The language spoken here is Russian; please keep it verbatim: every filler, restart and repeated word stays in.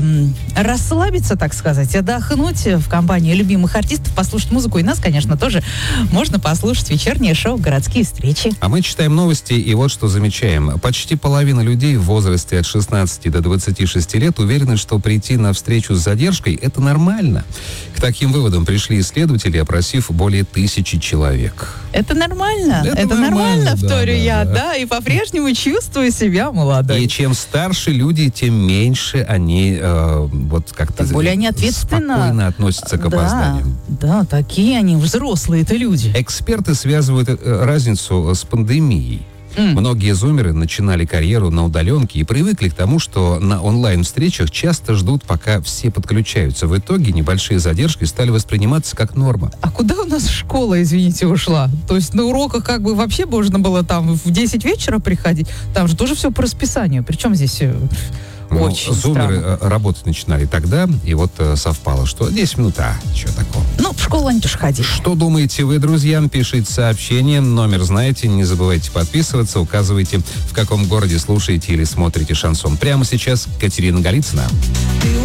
м, расслабиться, так сказать, отдохнуть в компании любимых артистов, послушать музыку. И нас, конечно, тоже можно послушать. Вечернее шоу «Городские встречи». А мы читаем новости, и вот что замечаем. Почти половина людей в возрасте от шестнадцати до двадцати шести лет уверены, что прийти на встречу с задержкой – это нормально. К таким выводам пришли исследователи, опросив более тысячи человек. Это нормально. Это Это, нормально, нормально, да, вторю да, я, да. да. И по-прежнему чувствую себя молодой. И чем старше люди, тем меньше они э, вот как-то Тем более они ответственно спокойно относятся к опозданиям. Да, да, такие они взрослые-то люди. Эксперты связывают э, разницу с пандемией. Mm. Многие зумеры начинали карьеру на удаленке и привыкли к тому, что на онлайн-встречах часто ждут, пока все подключаются. В итоге небольшие задержки стали восприниматься как норма. А куда у нас школа, извините, ушла? То есть на уроках как бы вообще можно было там в десять вечера приходить? Там же тоже все по расписанию. Причем здесь э, Ну, очень зумеры странно. э, работать начинали тогда, и вот э, совпало, что десять минут, а, что такого. Ну, в школу они тоже ходили. Что думаете вы, друзья? Пишите сообщение, номер знаете, не забывайте подписываться, указывайте, в каком городе слушаете или смотрите шансон. Прямо сейчас Катерина Голицына.